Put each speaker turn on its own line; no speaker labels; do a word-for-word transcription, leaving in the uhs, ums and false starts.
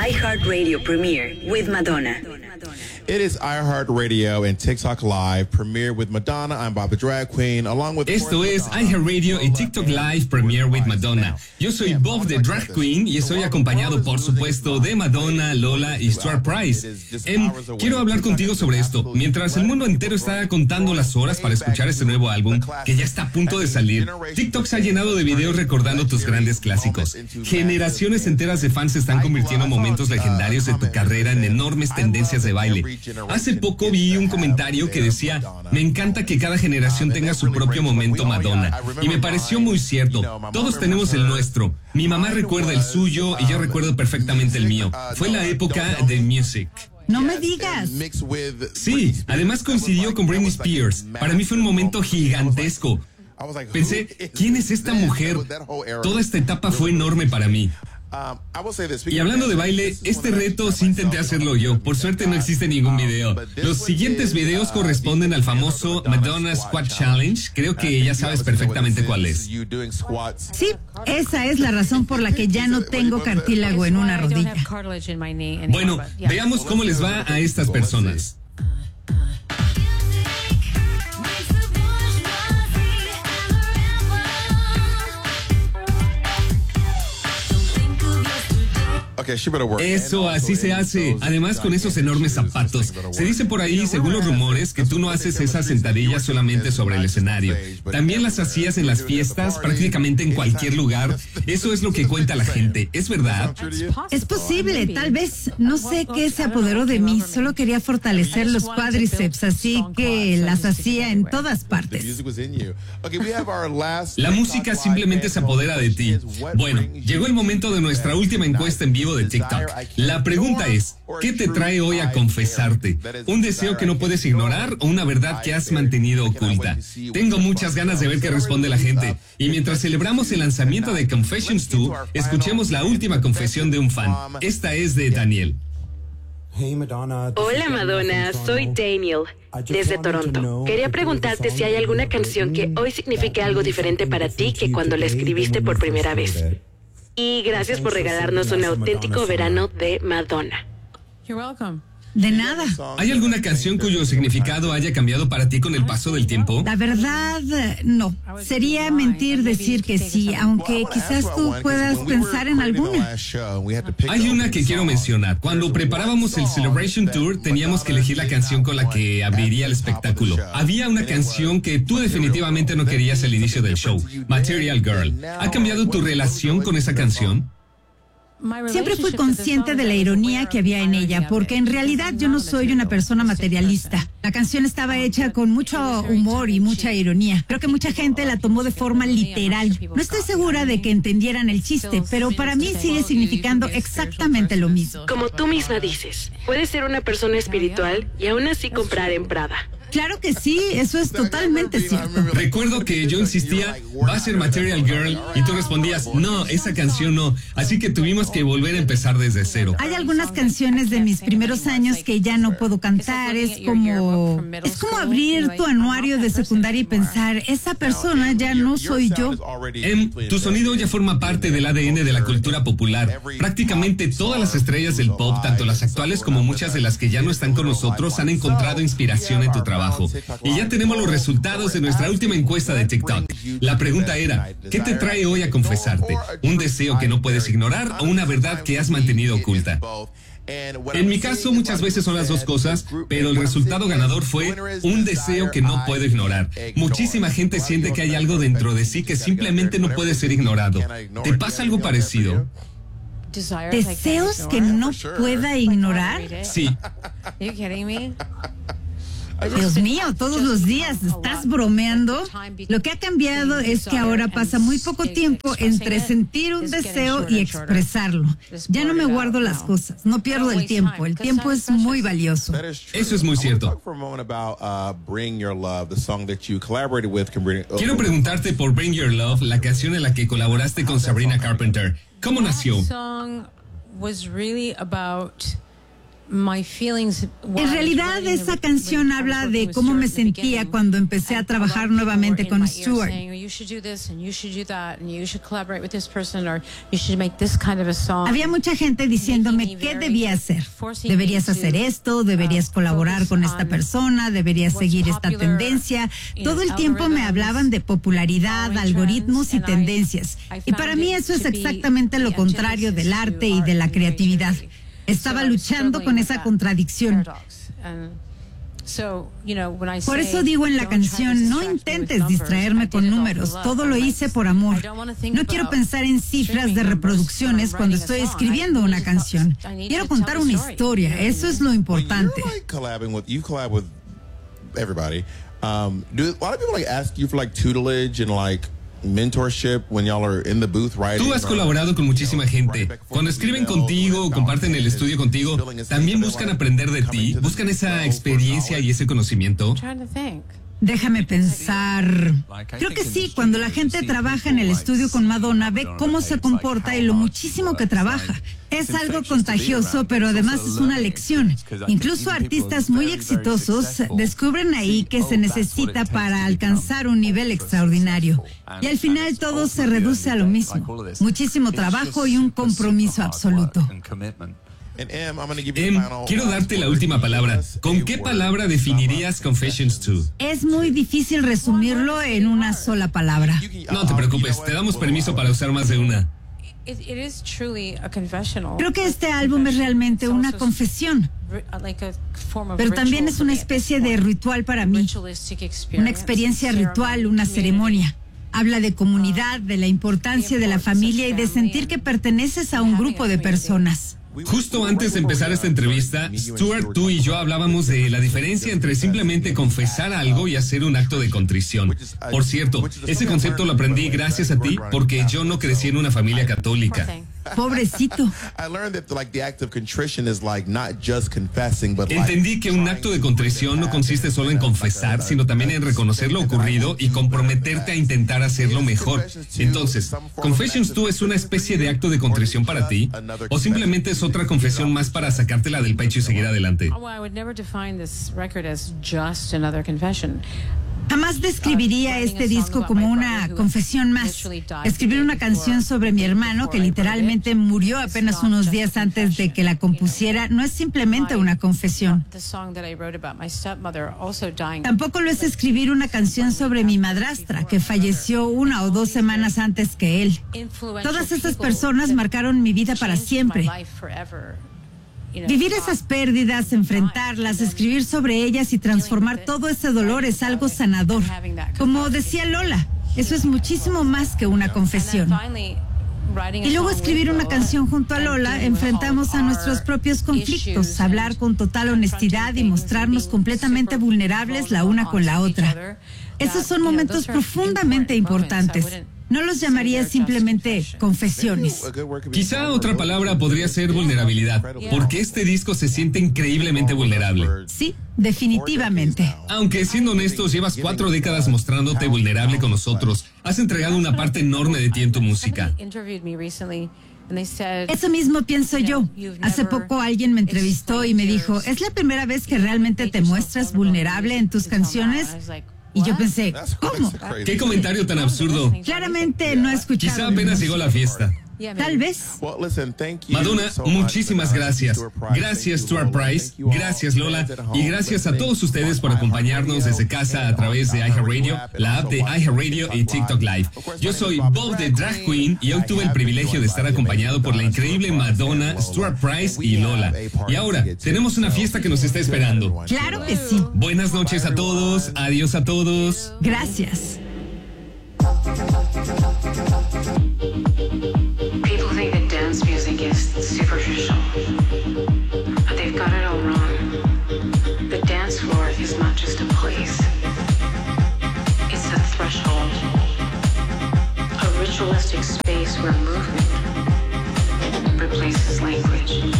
iHeartRadio Premiere with Madonna.
It is iHeartRadio and TikTok Live Premiere with Madonna. I'm Bob the Drag Queen, along with...
Esto es iHeartRadio y TikTok Live Premiere with Madonna. Yo soy Bob the Drag Queen y estoy acompañado, por supuesto, de Madonna, Lola y Stuart Price. Em, quiero hablar contigo sobre esto. Mientras el mundo entero está contando las horas para escuchar este nuevo álbum, que ya está a punto de salir, TikTok se ha llenado de videos recordando tus grandes clásicos. Generaciones enteras de fans están convirtiendo momentos legendarios de tu carrera en enormes tendencias de baile. Hace poco vi un comentario que decía: me encanta que cada generación tenga su propio momento Madonna. Y me pareció muy cierto. Todos tenemos el nuestro. Mi mamá recuerda el suyo y yo recuerdo perfectamente el mío. Fue la época de Music.
No me digas.
Sí, además coincidió con Britney Spears. Para mí fue un momento gigantesco. Pensé, ¿quién es esta mujer? Toda esta etapa fue enorme para mí. Y hablando de baile, este reto sí intenté hacerlo yo. Por suerte no existe ningún video. Los siguientes videos corresponden al famoso Madonna Squat Challenge. Creo que ya sabes perfectamente cuál es.
Sí, esa es la razón por la que ya no tengo cartílago en una rodilla.
Bueno, veamos cómo les va a estas personas. Eso, así se hace. Además, con esos enormes zapatos. Se dice por ahí, según los rumores, que tú no haces esas sentadillas solamente sobre el escenario. También las hacías en las fiestas, prácticamente en cualquier lugar. Eso es lo que cuenta la gente. ¿Es verdad?
Es posible, tal vez. No sé qué se apoderó de mí. Solo quería fortalecer los cuádriceps, así que las hacía en todas partes.
La música simplemente se apodera de ti. Bueno, llegó el momento de nuestra última encuesta en vivo de TikTok. La pregunta es, ¿qué te trae hoy a confesarte? ¿Un deseo que no puedes ignorar o una verdad que has mantenido oculta? Tengo muchas ganas de ver qué responde la gente. Y mientras celebramos el lanzamiento de Confessions dos, escuchemos la última confesión de un fan. Esta es de Daniel.
Hola Madonna, soy Daniel, desde Toronto. Quería preguntarte si hay alguna canción que hoy signifique algo diferente para ti que cuando la escribiste por primera vez. Y gracias por regalarnos un auténtico verano de Madonna.
You're welcome.
De nada.
¿Hay alguna canción cuyo significado haya cambiado para ti con el paso del tiempo?
La verdad, no. Sería mentir decir que sí, aunque quizás tú puedas pensar en alguna.
Hay una que quiero mencionar. Cuando preparábamos el Celebration Tour, teníamos que elegir la canción con la que abriría el espectáculo. Había una canción que tú definitivamente no querías al inicio del show, Material Girl. ¿Ha cambiado tu relación con esa canción?
Siempre fui consciente de la ironía que había en ella, porque en realidad yo no soy una persona materialista. La canción estaba hecha con mucho humor y mucha ironía. Creo que mucha gente la tomó de forma literal. No estoy segura de que entendieran el chiste, pero para mí sigue significando exactamente lo mismo.
Como tú misma dices, puedes ser una persona espiritual y aún así comprar en Prada.
Claro que sí, eso es totalmente cierto.
Recuerdo que yo insistía, va a ser Material Girl, y tú respondías, no, esa canción no. Así que tuvimos que volver a empezar desde cero.
Hay algunas canciones de mis primeros años que ya no puedo cantar. Es como, es como abrir tu anuario de secundaria y pensar, esa persona ya no soy yo.
Em, tu sonido ya forma parte del A D N de la cultura popular. Prácticamente todas las estrellas del pop, tanto las actuales como muchas de las que ya no están con nosotros, han encontrado inspiración en tu trabajo. Y ya tenemos los resultados de nuestra última encuesta de TikTok. La pregunta era, ¿qué te trae hoy a confesarte? ¿Un deseo que no puedes ignorar o una verdad que has mantenido oculta? En mi caso, muchas veces son las dos cosas, pero el resultado ganador fue un deseo que no puedo ignorar. Muchísima gente siente que hay algo dentro de sí que simplemente no puede ser ignorado. ¿Te pasa algo parecido?
¿Deseos que no pueda ignorar?
Sí.
Dios mío, todos los días, ¿estás bromeando? Lo que ha cambiado es que ahora pasa muy poco tiempo entre sentir un deseo y expresarlo. Ya no me guardo las cosas, no pierdo el tiempo. El tiempo es muy valioso.
Eso es muy cierto. Quiero preguntarte por Bring Your Love, la canción en la que colaboraste con Sabrina Carpenter. ¿Cómo nació?
En realidad, esa canción habla de cómo me sentía cuando empecé a trabajar nuevamente con Stuart. Había mucha gente diciéndome qué debía hacer. Deberías hacer esto, deberías colaborar con esta persona, deberías seguir esta tendencia. Todo el tiempo me hablaban de popularidad, algoritmos y tendencias. Y para mí eso es exactamente lo contrario del arte y de la creatividad. Estaba luchando con esa contradicción. Por eso digo en la canción, no intentes distraerme con números, todo lo hice por amor. No quiero pensar en cifras de reproducciones cuando estoy escribiendo una canción. Quiero contar una historia, eso es lo importante.
Um, do a lot of people like ask you for like tutelage and like mentorship when y'all are in the booth writing?
Tú has colaborado con muchísima gente. Cuando escriben contigo o comparten el estudio contigo, ¿también buscan aprender de ti? ¿Buscan esa experiencia y ese conocimiento?
Déjame pensar. Creo que sí, cuando la gente trabaja en el estudio con Madonna, ve cómo se comporta y lo muchísimo que trabaja. Es algo contagioso, pero además es una lección. Incluso artistas muy exitosos descubren ahí que se necesita para alcanzar un nivel extraordinario. Y al final todo se reduce a lo mismo. Muchísimo trabajo y un compromiso absoluto.
Em, quiero darte la última palabra. ¿Con qué palabra definirías Confessions dos?
Es muy difícil resumirlo en una sola palabra.
No te preocupes, te damos permiso para usar más de una.
Creo que este álbum es realmente una confesión, pero también es una especie de ritual para mí, una experiencia ritual, una ceremonia. Habla de comunidad, de la importancia de la familia y de sentir que perteneces a un grupo de personas.
Justo antes de empezar esta entrevista, Stuart, tú y yo hablábamos de la diferencia entre simplemente confesar algo y hacer un acto de contrición. Por cierto, ese concepto lo aprendí gracias a ti porque yo no crecí en una familia católica.
Pobrecito.
Entendí que un acto de contrición no consiste solo en confesar, sino también en reconocer lo ocurrido y comprometerte a intentar hacerlo mejor. Entonces, ¿Confessions dos es una especie de acto de contrición para ti? ¿O simplemente es otra confesión más para sacártela del pecho y seguir adelante?
Jamás describiría este disco como una confesión más. Escribir una canción sobre mi hermano, que literalmente murió apenas unos días antes de que la compusiera, no es simplemente una confesión. Tampoco lo es escribir una canción sobre mi madrastra, que falleció una o dos semanas antes que él. Todas estas personas marcaron mi vida para siempre. Vivir esas pérdidas, enfrentarlas, escribir sobre ellas y transformar todo ese dolor es algo sanador. Como decía Lola, eso es muchísimo más que una confesión. Y luego escribir una canción junto a Lola, enfrentamos a nuestros propios conflictos, hablar con total honestidad y mostrarnos completamente vulnerables la una con la otra. Esos son momentos profundamente importantes. No los llamaría simplemente confesiones.
Quizá otra palabra podría ser vulnerabilidad, porque este disco se siente increíblemente vulnerable.
Sí, definitivamente.
Aunque siendo honestos, llevas cuatro décadas mostrándote vulnerable con nosotros. Has entregado una parte enorme de ti en tu música.
Eso mismo pienso yo. Hace poco alguien me entrevistó y me dijo, ¿es la primera vez que realmente te muestras vulnerable en tus canciones? Y yo pensé, ¿cómo?
¿Qué comentario tan absurdo?
Claramente no he escuchado.
Quizá apenas llegó la fiesta.
Tal vez.
Madonna, muchísimas gracias. Gracias, Stuart Price. Gracias, Lola. Y gracias a todos ustedes por acompañarnos desde casa a través de iHeartRadio, la app de iHeartRadio y TikTok Live. Yo soy Bob the Drag Queen y hoy tuve el privilegio de estar acompañado por la increíble Madonna, Stuart Price y Lola. Y ahora, tenemos una fiesta que nos está esperando.
Claro que sí.
Buenas noches a todos. Adiós a todos.
Gracias.
Dance music is superficial, but they've got it all wrong. The dance floor is not just a place, it's a threshold, a ritualistic space where movement replaces language.